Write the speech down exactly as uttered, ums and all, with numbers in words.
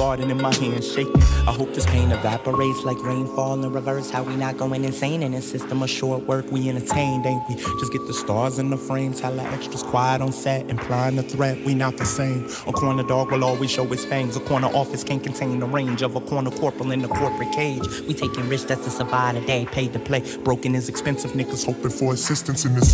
garden in my hand shaking. I hope this pain evaporates like rainfall in reverse. How we not going insane in this system of short work? We entertained, ain't we? Just get the stars in the frames, hella extras quiet on set, implying the threat. We not the same. A corner dog will always show his fangs. A corner office can't contain the range of a corner corporal in the corporate cage. We taking risks just to survive the day, paid to play. Broken is expensive, niggas hoping for assistance in this